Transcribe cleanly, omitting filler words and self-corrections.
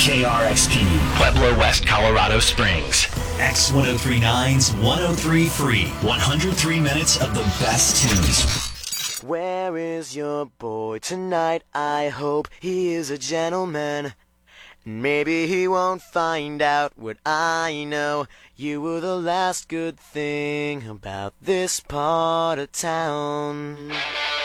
KRXP, Pueblo, West Colorado Springs. X1039's 103 Free. 103 minutes of the best tunes. Where is your boy tonight? I hope he is a gentleman. Maybe he won't find out what I know. You were the last good thing about this part of town.